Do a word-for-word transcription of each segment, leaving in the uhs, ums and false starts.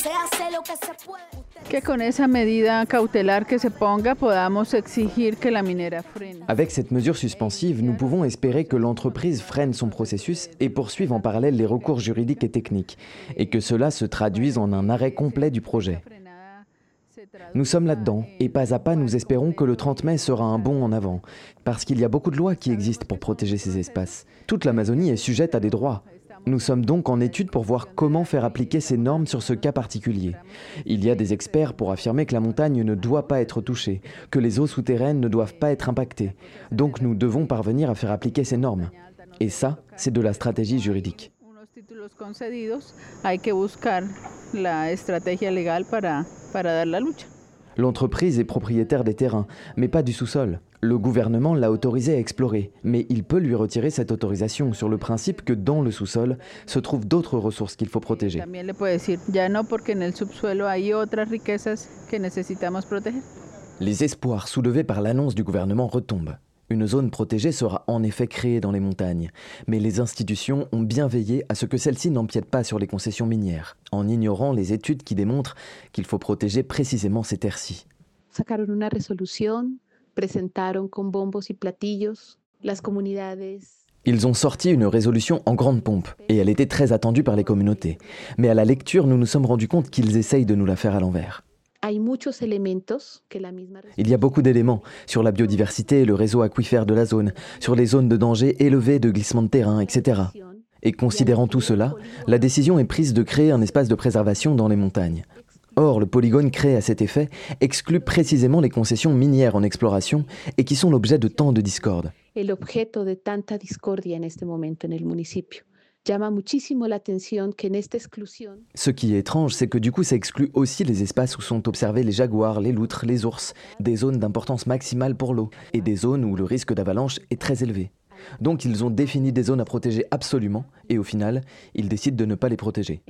Que con esa medida cautelar que se ponga podamos exigir que la minera frene. Avec cette mesure suspensive, nous pouvons espérer que l'entreprise freine son processus et poursuive en parallèle les recours juridiques et techniques, et que cela se traduise en un arrêt complet du projet. Nous sommes là-dedans, et pas à pas, nous espérons que le trente mai sera un bond en avant, parce qu'il y a beaucoup de lois qui existent pour protéger ces espaces. Toute l'Amazonie est sujette à des droits. Nous sommes donc en étude pour voir comment faire appliquer ces normes sur ce cas particulier. Il y a des experts pour affirmer que la montagne ne doit pas être touchée, que les eaux souterraines ne doivent pas être impactées. Donc nous devons parvenir à faire appliquer ces normes. Et ça, c'est de la stratégie juridique. L'entreprise est propriétaire des terrains, mais pas du sous-sol. Le gouvernement l'a autorisé à explorer, mais il peut lui retirer cette autorisation sur le principe que dans le sous-sol se trouvent d'autres ressources qu'il faut protéger. Les espoirs soulevés par l'annonce du gouvernement retombent. Une zone protégée sera en effet créée dans les montagnes, mais les institutions ont bien veillé à ce que celle-ci n'empiète pas sur les concessions minières, en ignorant les études qui démontrent qu'il faut protéger précisément ces terres-ci. Sacaron una resolución, presentaron con bombos y platillos, las comunidades. Ils ont sorti une résolution en grande pompe, et elle était très attendue par les communautés. Mais à la lecture, nous nous sommes rendus compte qu'ils essayent de nous la faire à l'envers. Il y a beaucoup d'éléments sur la biodiversité, le réseau aquifère de la zone, sur les zones de danger élevés de glissement de terrain, et cetera. Et considérant tout cela, la décision est prise de créer un espace de préservation dans les montagnes. Or, le polygone créé à cet effet exclut précisément les concessions minières en exploration et qui sont l'objet de tant de discorde. Ce qui est étrange, c'est que du coup ça exclut aussi les espaces où sont observés les jaguars, les loutres, les ours, des zones d'importance maximale pour l'eau et des zones où le risque d'avalanche est très élevé. Donc ils ont défini des zones à protéger absolument et au final, ils décident de ne pas les protéger.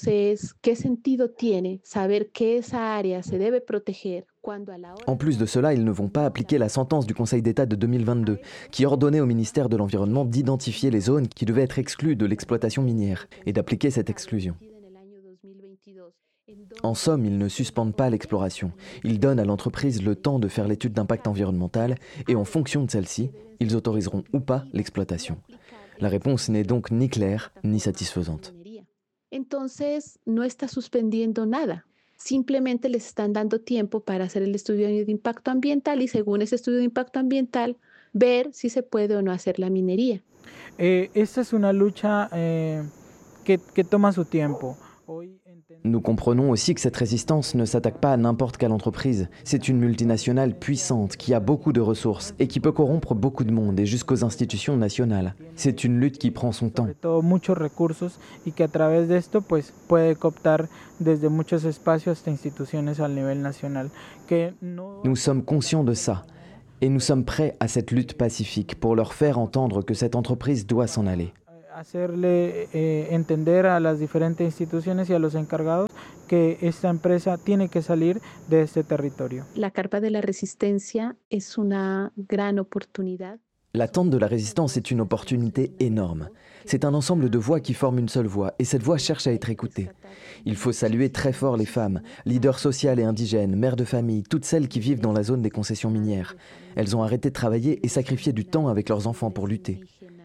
En plus de cela, ils ne vont pas appliquer la sentence du Conseil d'État de deux mille vingt-deux qui ordonnait au ministère de l'Environnement d'identifier les zones qui devaient être exclues de l'exploitation minière et d'appliquer cette exclusion. En somme, ils ne suspendent pas l'exploration. Ils donnent à l'entreprise le temps de faire l'étude d'impact environnemental et en fonction de celle-ci, ils autoriseront ou pas l'exploitation. La réponse n'est donc ni claire ni satisfaisante. Entonces, no está suspendiendo nada. Simplemente les están dando tiempo para hacer el estudio de impacto ambiental y según ese estudio de impacto ambiental, ver si se puede o no hacer la minería. Eh, esta es una lucha eh, que, que toma su tiempo. Nous comprenons aussi que cette résistance ne s'attaque pas à n'importe quelle entreprise. C'est une multinationale puissante qui a beaucoup de ressources et qui peut corrompre beaucoup de monde et jusqu'aux institutions nationales. C'est une lutte qui prend son temps. Muchos recursos y que a través de esto pues puede cooptar desde muchos espacios hasta instituciones al nivel nacional. Que no... Nous sommes conscients de ça et nous sommes prêts à cette lutte pacifique pour leur faire entendre que cette entreprise doit s'en aller. Hacerle eh, entender a las diferentes instituciones y a los encargados que esta empresa tiene que salir de este territorio. La carpa de la resistencia es una gran oportunidad. L'attente de la résistance est une opportunité énorme. C'est un ensemble de voix qui forment une seule voix, et cette voix cherche à être écoutée. Il faut saluer très fort les femmes, leaders sociales et indigènes, mères de famille, toutes celles qui vivent dans la zone des concessions minières. Elles ont arrêté de travailler et sacrifié du temps avec leurs enfants pour lutter.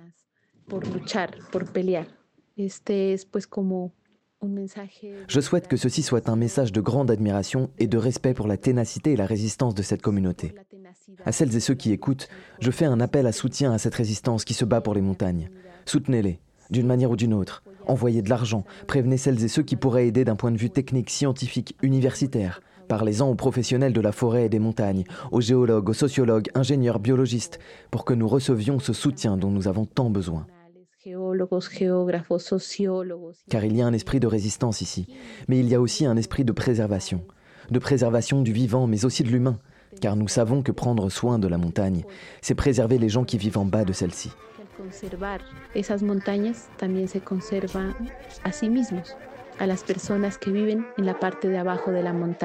Je souhaite que ceci soit un message de grande admiration et de respect pour la ténacité et la résistance de cette communauté. À celles et ceux qui écoutent, je fais un appel à soutien à cette résistance qui se bat pour les montagnes. Soutenez-les, d'une manière ou d'une autre. Envoyez de l'argent, prévenez celles et ceux qui pourraient aider d'un point de vue technique, scientifique, universitaire. Parlez-en aux professionnels de la forêt et des montagnes, aux géologues, aux sociologues, ingénieurs, biologistes, pour que nous recevions ce soutien dont nous avons tant besoin. Car il y a un esprit de résistance ici, mais il y a aussi un esprit de préservation. De préservation du vivant, mais aussi de l'humain, car nous savons que prendre soin de la montagne, c'est préserver les gens qui vivent en bas de celle-ci. Conservar esas montañas también se conserva a sí mismos, a las personas que viven en la parte de abajo de la montaña.